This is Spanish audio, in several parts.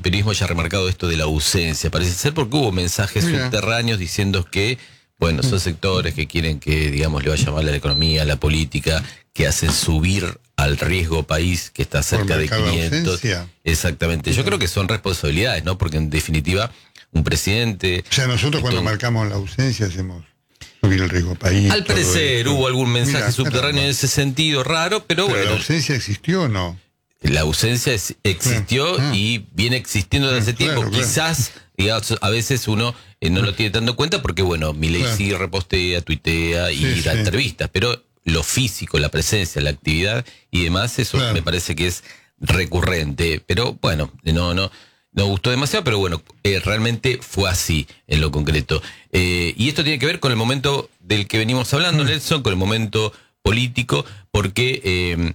periodismo haya remarcado esto de la ausencia. Parece ser porque hubo mensajes subterráneos diciendo que, bueno, son sectores que quieren que, digamos, le vaya mal a la economía, a la política, que hacen subir al riesgo país que está cerca de 500. Exactamente. Yo creo que son responsabilidades, ¿no? Porque en definitiva, un presidente... O sea, nosotros cuando marcamos la ausencia hacemos subir el riesgo país. Al parecer hubo algún mensaje subterráneo en ese sentido raro, pero bueno... ¿La ausencia existió o no? La ausencia existió y viene existiendo desde hace tiempo. Quizás, digamos, a veces uno no lo tiene tanto en cuenta porque, bueno, Milei sí repostea, tuitea y da entrevistas, pero lo físico, la presencia, la actividad y demás, eso me parece que es recurrente. Pero bueno, no gustó demasiado, pero bueno, realmente fue así en lo concreto. Y esto tiene que ver con el momento del que venimos hablando, Nelson, con el momento político, porque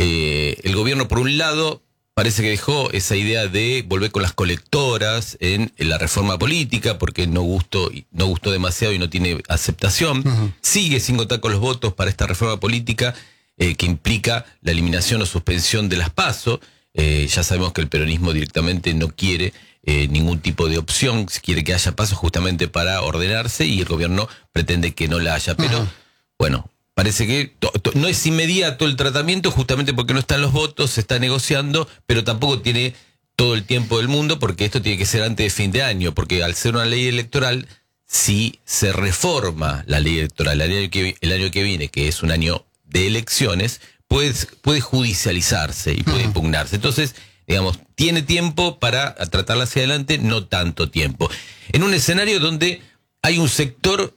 el gobierno, por un lado, parece que dejó esa idea de volver con las colectoras en la reforma política, porque no gustó demasiado y no tiene aceptación. Sigue sin contar con los votos para esta reforma política que implica la eliminación o suspensión de las PASO. Ya sabemos que el peronismo directamente no quiere ningún tipo de opción, quiere que haya PASO justamente para ordenarse y el gobierno pretende que no la haya. Pero, bueno, parece que no es inmediato el tratamiento justamente porque no están los votos, se está negociando, pero tampoco tiene todo el tiempo del mundo porque esto tiene que ser antes de fin de año, porque al ser una ley electoral, si se reforma la ley electoral el año que viene, que es un año de elecciones, puede judicializarse y puede impugnarse. Entonces, digamos, tiene tiempo para tratarla hacia adelante, no tanto tiempo. En un escenario donde hay un sector,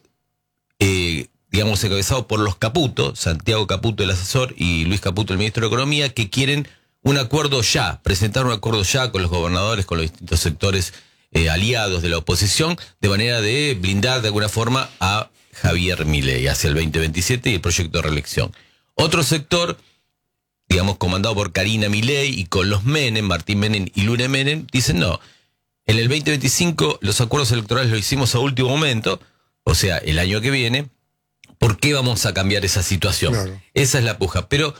digamos, encabezado por los Caputo, Santiago Caputo, el asesor, y Luis Caputo, el ministro de Economía, que quieren un acuerdo ya, presentar un acuerdo ya con los gobernadores, con los distintos sectores aliados de la oposición, de manera de blindar de alguna forma a Javier Milei hacia el 2027 y el proyecto de reelección. Otro sector, digamos, comandado por Karina Milei y con los Menem, Martín Menem y Lune Menem, dicen no, en el 2025 los acuerdos electorales los hicimos a último momento, o sea, el año que viene. ¿Por qué vamos a cambiar esa situación? Claro. Esa es la puja. Pero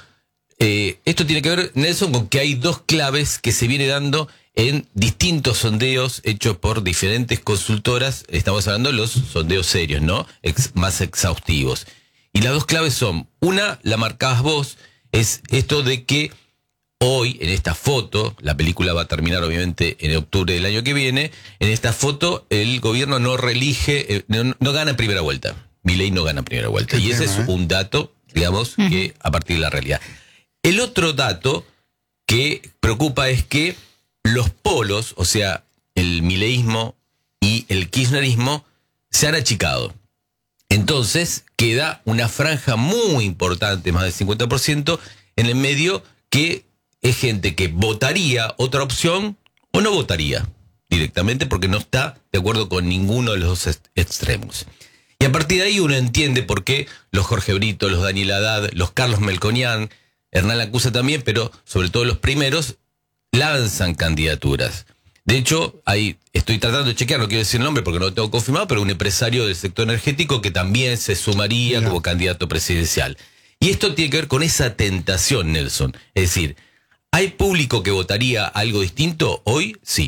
esto tiene que ver, Nelson, con que hay dos claves que se viene dando en distintos sondeos hechos por diferentes consultoras. Estamos hablando de los sondeos serios, ¿no? Más exhaustivos. Y las dos claves son, una, la marcabas vos, es esto de que hoy, en esta foto, la película va a terminar obviamente en octubre del año que viene, en esta foto el gobierno no reelige, no gana en primera vuelta. Milei no gana en primera vuelta. Y ese es un dato, digamos, que a partir de la realidad. El otro dato que preocupa es que los polos, o sea, el mileísmo y el kirchnerismo, se han achicado. Entonces, queda una franja muy importante, más del 50%, en el medio, que es gente que votaría otra opción o no votaría directamente porque no está de acuerdo con ninguno de los dos extremos. Y a partir de ahí uno entiende por qué los Jorge Brito, los Daniel Haddad, los Carlos Melconian, Hernán Lacuza también, pero sobre todo los primeros, lanzan candidaturas. De hecho, ahí estoy tratando de chequear, no quiero decir el nombre porque no lo tengo confirmado, pero un empresario del sector energético que también se sumaría como candidato presidencial. Y esto tiene que ver con esa tentación, Nelson. Es decir, ¿hay público que votaría algo distinto hoy? Sí.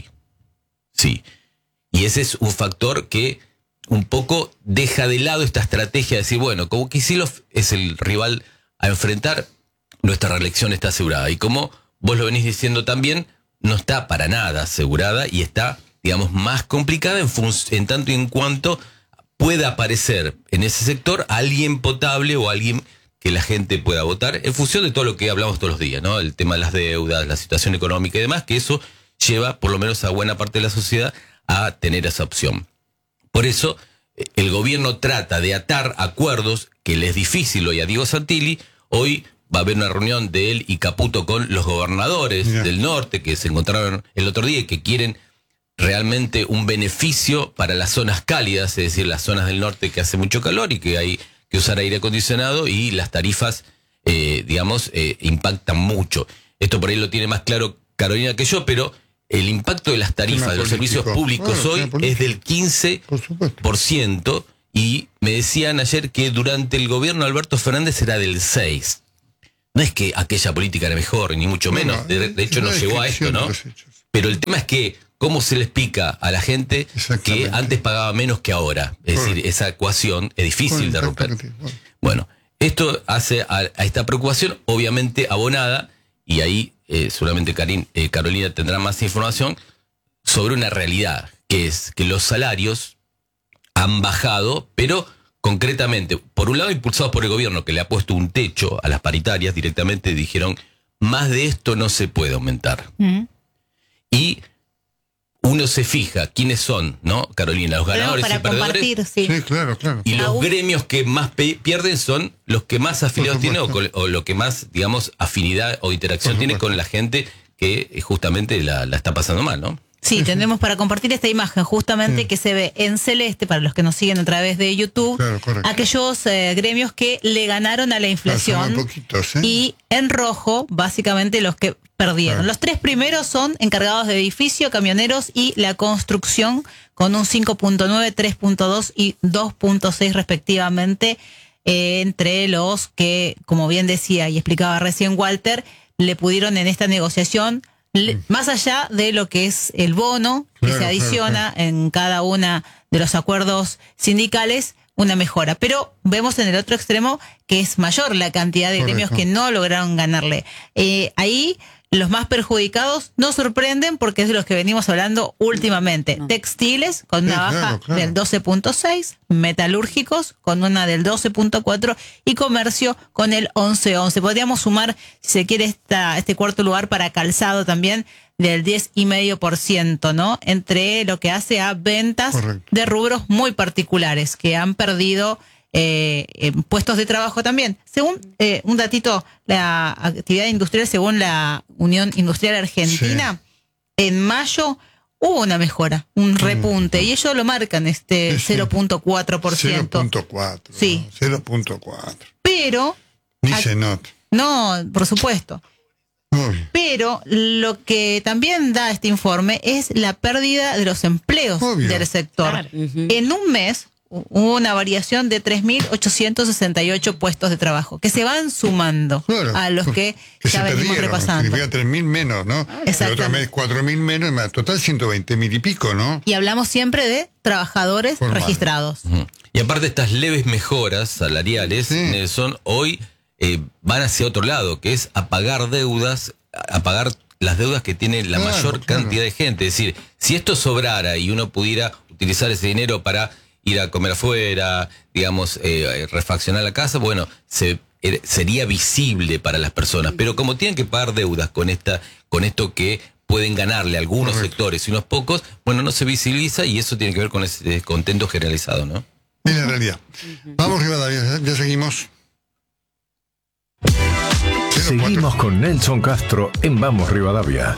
Sí. Y ese es un factor que un poco deja de lado esta estrategia de decir, bueno, como Kicillof es el rival a enfrentar, nuestra reelección está asegurada. Y como vos lo venís diciendo también, no está para nada asegurada y está, digamos, más complicada en tanto y en cuanto pueda aparecer en ese sector alguien potable o alguien que la gente pueda votar en función de todo lo que hablamos todos los días, ¿no? El tema de las deudas, la situación económica y demás, que eso lleva por lo menos a buena parte de la sociedad a tener esa opción. Por eso el gobierno trata de atar acuerdos que le es difícil hoy a Diego Santilli. Hoy va a haber una reunión de él y Caputo con los gobernadores del norte que se encontraron el otro día y que quieren realmente un beneficio para las zonas cálidas, es decir, las zonas del norte que hace mucho calor y que hay que usar aire acondicionado y las tarifas, impactan mucho. Esto por ahí lo tiene más claro Carolina que yo, pero el impacto de las tarifas de los servicios públicos hoy es del 15% y me decían ayer que durante el gobierno de Alberto Fernández era del 6%. No es que aquella política era mejor, ni mucho menos. De hecho, no llegó a esto, ¿no? Pero el tema es que, ¿cómo se le explica a la gente que antes pagaba menos que ahora? Es decir, esa ecuación es difícil de romper. Bueno, esto hace a esta preocupación, obviamente abonada, y ahí seguramente Carolina tendrá más información, sobre una realidad, que es que los salarios han bajado, pero concretamente, por un lado impulsados por el gobierno, que le ha puesto un techo a las paritarias, directamente dijeron, más de esto no se puede aumentar. Y uno se fija quiénes son, ¿no, Carolina? Los ganadores y perdedores. Sí, claro. Y los gremios que más pierden son los que más afiliados tienen o lo que más, digamos, afinidad o interacción tiene con la gente que justamente la está pasando mal, ¿no? Sí, tendremos para compartir esta imagen justamente que se ve en celeste, para los que nos siguen a través de YouTube, aquellos gremios que le ganaron a la inflación, y en rojo, básicamente, los que perdieron. Los tres primeros son encargados de edificio, camioneros y la construcción, con un 5.9, 3.2 y 2.6 respectivamente, entre los que, como bien decía y explicaba recién Walter, le pudieron en esta negociación, más allá de lo que es el bono que se adiciona en cada una de los acuerdos sindicales, una mejora. Pero vemos en el otro extremo que es mayor la cantidad de gremios que no lograron ganarle. Ahí los más perjudicados nos sorprenden porque es de los que venimos hablando últimamente. Textiles con una baja del 12.6, metalúrgicos con una del 12.4 y comercio con el 11.11. Podríamos sumar, si se quiere, este cuarto lugar para calzado también del 10,5%, ¿no? Entre lo que hace a ventas de rubros muy particulares que han perdido puestos de trabajo también. Según un datito, la actividad industrial, según la Unión Industrial Argentina, en mayo hubo una mejora, un repunte, y ellos lo marcan 0.4%. 0.4. Sí. 0.4. Pero ni se nota. No, por supuesto. Pero lo que también da este informe es la pérdida de los empleos del sector. Claro. En un mes hubo una variación de 3.868 puestos de trabajo que se van sumando a los que ya venimos repasando. Significa 3.000 menos, ¿no? El otro mes 4.000 menos, más total 120.000 y pico, ¿no? Y hablamos siempre de trabajadores registrados. Y aparte estas leves mejoras salariales, Nelson, hoy van hacia otro lado, que es a pagar deudas, a pagar las deudas que tiene la mayor cantidad de gente. Es decir, si esto sobrara y uno pudiera utilizar ese dinero para ir a comer afuera, digamos, refaccionar la casa, bueno, sería visible para las personas. Pero como tienen que pagar deudas con esto que pueden ganarle algunos sectores y unos pocos, bueno, no se visibiliza, y eso tiene que ver con ese descontento generalizado, ¿no? Es la realidad. Vamos, Rivadavia, ya seguimos. Seguimos con Nelson Castro en Vamos Rivadavia.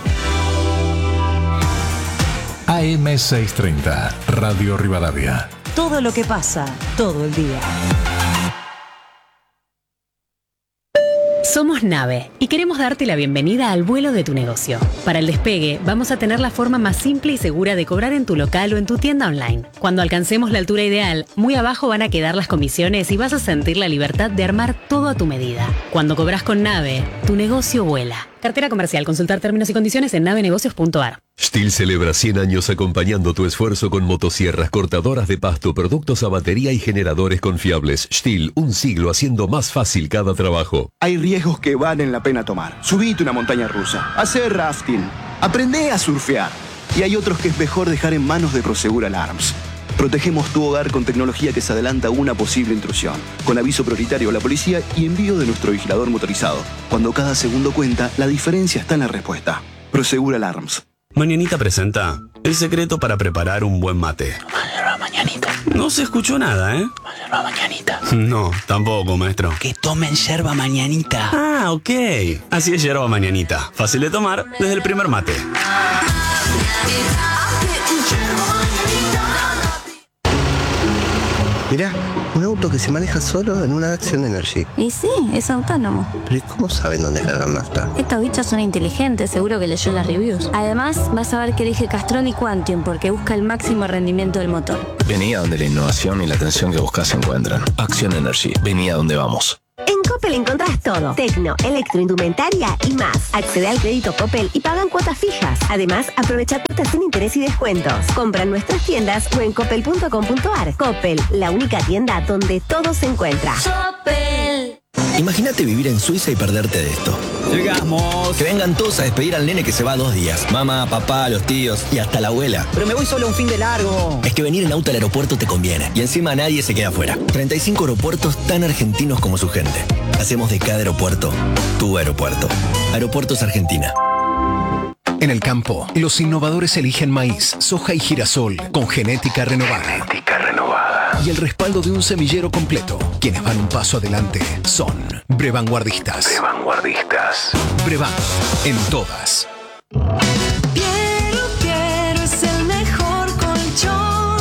AM630, Radio Rivadavia. Todo lo que pasa, todo el día. Somos Nave y queremos darte la bienvenida al vuelo de tu negocio. Para el despegue, vamos a tener la forma más simple y segura de cobrar en tu local o en tu tienda online. Cuando alcancemos la altura ideal, muy abajo van a quedar las comisiones y vas a sentir la libertad de armar todo a tu medida. Cuando cobras con Nave, tu negocio vuela. Cartera comercial. Consultar términos y condiciones en navenegocios.ar. STIHL celebra 100 años acompañando tu esfuerzo con motosierras, cortadoras de pasto, productos a batería y generadores confiables. STIHL, un siglo haciendo más fácil cada trabajo. Hay riesgos que valen la pena tomar. Subite una montaña rusa, hacer rafting, aprende a surfear. Y hay otros que es mejor dejar en manos de Prosegur Alarms. Protegemos tu hogar con tecnología que se adelanta a una posible intrusión, con aviso prioritario a la policía y envío de nuestro vigilador motorizado. Cuando cada segundo cuenta, la diferencia está en la respuesta. Prosegur Alarms. Mañanita presenta el secreto para preparar un buen mate. Toma yerba mañanita. No se escuchó nada, ¿eh? Toma yerba mañanita. No, tampoco, maestro. Que tomen yerba mañanita. Ah, ok. Así es yerba mañanita. Fácil de tomar desde el primer mate. Mirá, un auto que se maneja solo en una Action Energy. Y sí, es autónomo. ¿Pero cómo saben dónde cargar nafta? Estos bichos son inteligentes, seguro que leyó las reviews. Además, vas a ver que elige Castrol y Quantium porque busca el máximo rendimiento del motor. Vení a donde la innovación y la atención que buscas se encuentran. Action Energy, vení a donde vamos. En Cope Coppel encontrás todo. Tecno, electroindumentaria y más. Accede al crédito Coppel y pagan cuotas fijas. Además, aprovecha cuotas sin interés y descuentos. Compra en nuestras tiendas o en coppel.com.ar. Coppel, la única tienda donde todo se encuentra. Coppel. Imagínate vivir en Suiza y perderte de esto. Llegamos. Que vengan todos a despedir al nene que se va 2 días. Mamá, papá, los tíos y hasta la abuela. Pero me voy solo un fin de largo. Es que venir en auto al aeropuerto te conviene. Y encima nadie se queda afuera. 35 aeropuertos tan argentinos como su gente. Hacemos de cada aeropuerto tu aeropuerto. Aeropuertos Argentina. En el campo, los innovadores eligen maíz, soja y girasol con genética renovada. Y el respaldo de un semillero completo. Quienes van un paso adelante son Brevanguardistas. Brevan, en todas. Piero es el mejor colchón.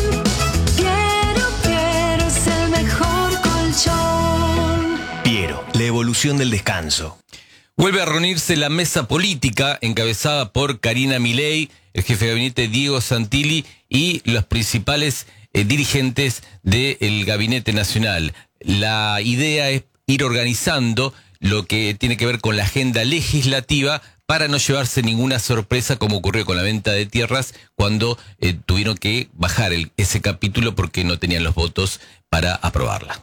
Piero es el mejor colchón. Piero, la evolución del descanso. Vuelve a reunirse la mesa política encabezada por Karina Milei, el jefe de gabinete Diego Santilli y los principales dirigentes del Gabinete Nacional. La idea es ir organizando lo que tiene que ver con la agenda legislativa para no llevarse ninguna sorpresa como ocurrió con la venta de tierras cuando tuvieron que bajar ese capítulo porque no tenían los votos para aprobarla.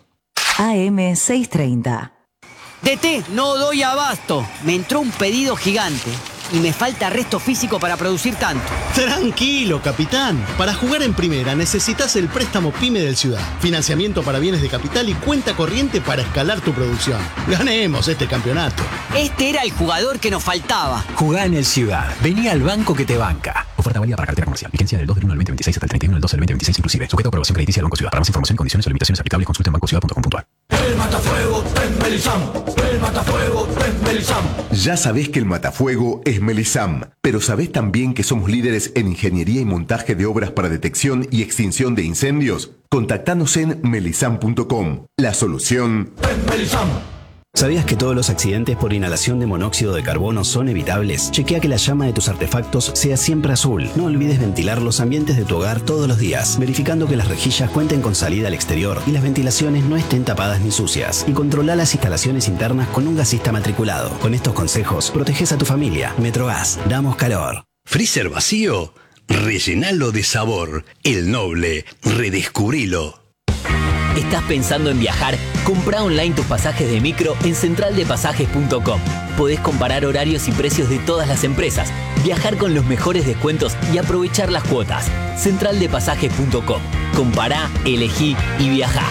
AM 630. DT, no doy abasto. Me entró un pedido gigante y me falta resto físico para producir tanto. Tranquilo, capitán. Para jugar en primera necesitas el préstamo PYME del Ciudad. Financiamiento para bienes de capital y cuenta corriente para escalar tu producción. Ganemos este campeonato. Este era el jugador que nos faltaba. Jugá en el Ciudad. Vení al banco que te banca. Oferta válida para cartera comercial. Vigencia del 2 del 1 del 2026 hasta el 31 del 12 del 2026 inclusive. Sujeto a aprobación crediticia del Banco Ciudad. Para más información, condiciones o limitaciones aplicables, consulta en bancociudad.com.ar. El matafuego es Melisam. El matafuego es Melisam. Ya sabés que el matafuego es Melisam, pero ¿sabés también que somos líderes en ingeniería y montaje de obras para detección y extinción de incendios? Contactanos en melisam.com. La solución es Melisam. ¿Sabías que todos los accidentes por inhalación de monóxido de carbono son evitables? Chequea que la llama de tus artefactos sea siempre azul. No olvides ventilar los ambientes de tu hogar todos los días, verificando que las rejillas cuenten con salida al exterior y las ventilaciones no estén tapadas ni sucias. Y controla las instalaciones internas con un gasista matriculado. Con estos consejos, proteges a tu familia. Metrogas, damos calor. ¿Freezer vacío? Rellenalo de sabor. El Noble, redescubrilo. ¿Estás pensando en viajar? Comprá online tus pasajes de micro en centraldepasajes.com. Podés comparar horarios y precios de todas las empresas, viajar con los mejores descuentos y aprovechar las cuotas. Centraldepasajes.com. Compará, elegí y viajá.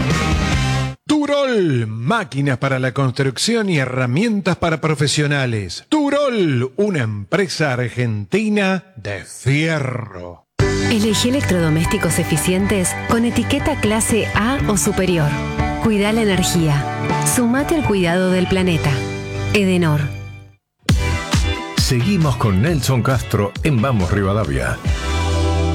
Turol, máquinas para la construcción y herramientas para profesionales. Turol, una empresa argentina de fierro. Elegí electrodomésticos eficientes con etiqueta clase A o superior. Cuida la energía. Sumate al cuidado del planeta. Edenor. Seguimos con Nelson Castro en Vamos Rivadavia.